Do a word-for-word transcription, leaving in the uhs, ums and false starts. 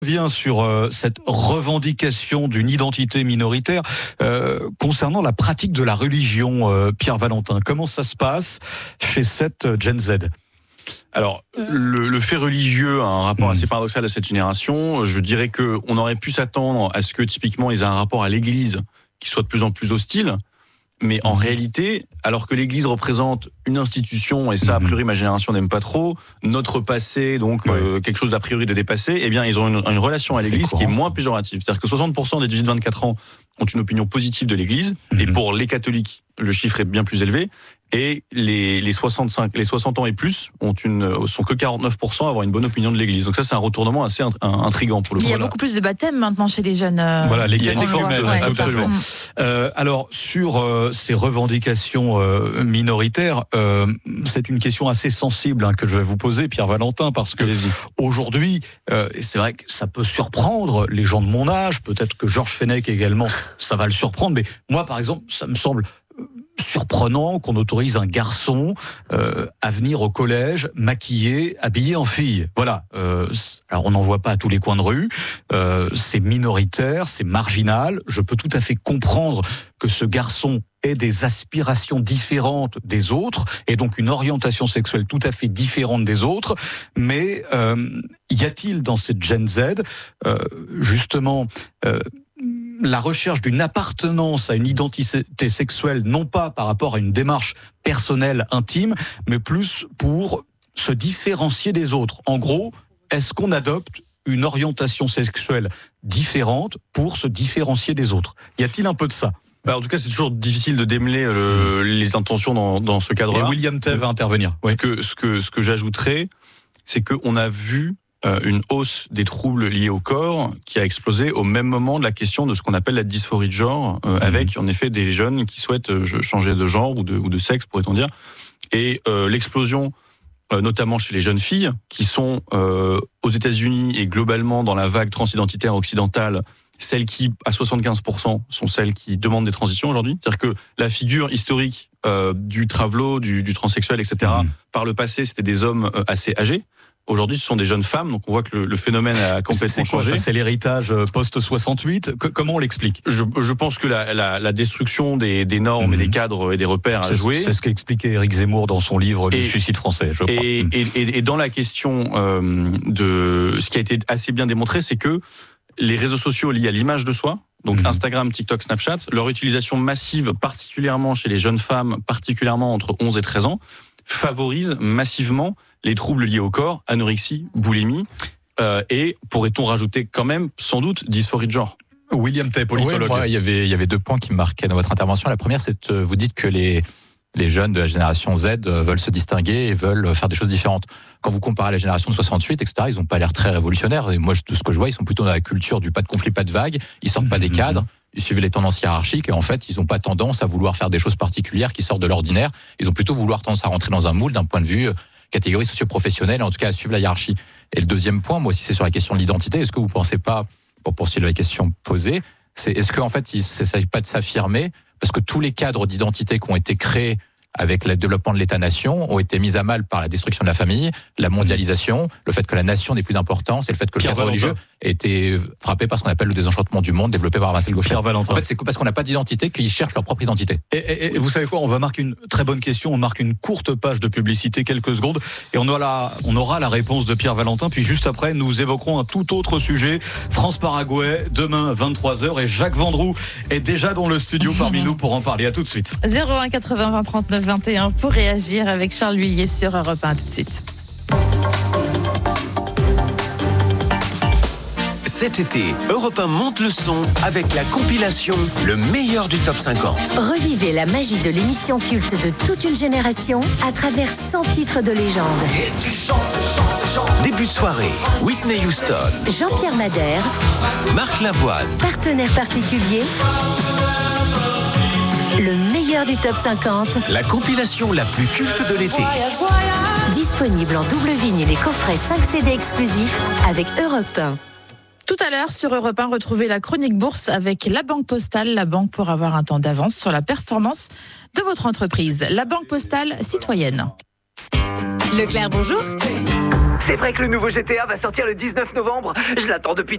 Vient sur euh, cette revendication d'une identité minoritaire euh, concernant la pratique de la religion, euh, Pierre Valentin. Comment ça se passe chez cette Gen Z ? Alors, le, le fait religieux a un rapport mmh. assez paradoxal à cette génération. Je dirais que on aurait pu s'attendre à ce que typiquement ils aient un rapport à l'Église qui soit de plus en plus hostile. Mais en mmh. réalité, alors que l'Église représente une institution, et ça, a priori, ma génération n'aime pas trop, notre passé, donc ouais. euh, quelque chose d'a priori de dépassé, eh bien, ils ont une, une relation à l'Église qui est moins péjorative. C'est-à-dire que soixante pour cent des dix-huit vingt-quatre ans ont une opinion positive de l'Église, mmh. et pour les catholiques, le chiffre est bien plus élevé. Et les, les soixante-cinq, les soixante ans et plus ont une, sont que quarante-neuf pour cent à avoir une bonne opinion de l'Église. Donc ça, c'est un retournement assez intriguant pour le coup. Il y a voilà. beaucoup plus de baptêmes maintenant chez les jeunes. Euh... Voilà, les catéchumènes, ouais, absolument. Euh, alors, sur euh, ces revendications euh, minoritaires, euh, c'est une question assez sensible hein, que je vais vous poser, Pierre Valentin, parce que Allez-y. aujourd'hui, euh, c'est vrai que ça peut surprendre les gens de mon âge, peut-être que Georges Fenech également, ça va le surprendre, mais moi, par exemple, ça me semble surprenant qu'on autorise un garçon euh, à venir au collège maquillé, habillé en fille. Voilà. Euh, alors on n'en voit pas à tous les coins de rue. Euh, c'est minoritaire, c'est marginal. Je peux tout à fait comprendre que ce garçon ait des aspirations différentes des autres et donc une orientation sexuelle tout à fait différente des autres. Mais euh, y a-t-il dans cette Gen Z euh, justement euh, la recherche d'une appartenance à une identité sexuelle, non pas par rapport à une démarche personnelle, intime, mais plus pour se différencier des autres. En gros, est-ce qu'on adopte une orientation sexuelle différente pour se différencier des autres ? Y a-t-il un peu de ça ? Bah, en tout cas, c'est toujours difficile de démêler le, les intentions dans, dans ce cadre-là. Et William Tay va intervenir. Oui. Ce que, ce que, ce que j'ajouterais, c'est qu'on a vu une hausse des troubles liés au corps qui a explosé au même moment de la question de ce qu'on appelle la dysphorie de genre, euh, mmh. avec en effet des jeunes qui souhaitent euh, changer de genre ou de, ou de sexe, pourrait-on dire. Et euh, l'explosion, euh, notamment chez les jeunes filles, qui sont euh, aux États-Unis et globalement dans la vague transidentitaire occidentale, celles qui, à soixante-quinze pour cent, sont celles qui demandent des transitions aujourd'hui. C'est-à-dire que la figure historique euh, du travelo, du, du transsexuel, et cetera, mmh. par le passé, c'était des hommes euh, assez âgés. Aujourd'hui, ce sont des jeunes femmes, donc on voit que le, le phénomène a complètement c'est quoi, changé. Ça, c'est l'héritage post-soixante-huit. Que, comment on l'explique ? je, je pense que la, la, la destruction des, des normes mmh. et des cadres et des repères c'est, a joué. C'est ce qu'a Éric Zemmour dans son livre « Le suicide français », je crois. Et, et, et, et dans la question euh, de ce qui a été assez bien démontré, c'est que les réseaux sociaux liés à l'image de soi, donc mmh. Instagram, TikTok, Snapchat, leur utilisation massive, particulièrement chez les jeunes femmes, particulièrement entre onze et treize ans, favorise massivement les troubles liés au corps, anorexie, boulimie, euh, et pourrait-on rajouter quand même, sans doute, dysphorie de genre. William Tay, politologue. Oui, moi, il y avait, il y avait deux points qui me marquaient dans votre intervention. La première, c'est que vous dites que les, les jeunes de la génération Z veulent se distinguer et veulent faire des choses différentes. Quand vous comparez à la génération de soixante-huit, et cetera, ils n'ont pas l'air très révolutionnaires. Et moi, tout ce que je vois, ils sont plutôt dans la culture du pas de conflit, pas de vague. Ils sortent mmh. pas des cadres. Ils suivent les tendances hiérarchiques et en fait, ils n'ont pas tendance à vouloir faire des choses particulières qui sortent de l'ordinaire. Ils ont plutôt vouloir tendance à rentrer dans un moule d'un point de vue catégorie socio-professionnelle, en tout cas à suivre la hiérarchie. Et le deuxième point, moi aussi, c'est sur la question de l'identité. Est-ce que vous ne pensez pas, pour poursuivre la question posée, c'est est-ce qu'en fait, il ne s'agit pas de s'affirmer parce que tous les cadres d'identité qui ont été créés avec le développement de l'État-nation ont été mis à mal par la destruction de la famille, la mondialisation, le fait que la nation n'ait plus d'importance et le fait que Pierre le cadre Valentin. religieux a été frappé par ce qu'on appelle le désenchantement du monde développé par Marcel Gauchet. Pierre Valentin. En fait, c'est parce qu'on n'a pas d'identité qu'ils cherchent leur propre identité. Et, et, et vous savez quoi, on va marquer une très bonne question, on marque une courte page de publicité, quelques secondes, et on aura la, on aura la réponse de Pierre Valentin, puis juste après, nous évoquerons un tout autre sujet, France-Paraguay, demain vingt-trois heures, et Jacques Vendroux est déjà dans le studio parmi nous pour en parler. À tout de suite. zéro un quatre-vingts vingt trente-neuf vingt et un pour réagir avec Charles Huillier sur Europe un, tout de suite. Cet été, Europe un monte le son avec la compilation Le meilleur du top cinquante. Revivez la magie de l'émission culte de toute une génération à travers cent titres de légende. Et tu chantes, chantes, chantes. Début de soirée, Whitney Houston, Jean-Pierre Madère, Marc Lavoine, partenaire particulier. Le meilleur du top cinquante. La compilation la plus culte de l'été. Disponible en double vinyle et coffret cinq C D exclusifs avec Europe un. Tout à l'heure, sur Europe un, retrouvez la chronique bourse avec la Banque Postale, la banque pour avoir un temps d'avance sur la performance de votre entreprise. La Banque Postale citoyenne. Leclerc, bonjour. C'est vrai que le nouveau G T A va sortir le dix-neuf novembre. Je l'attends depuis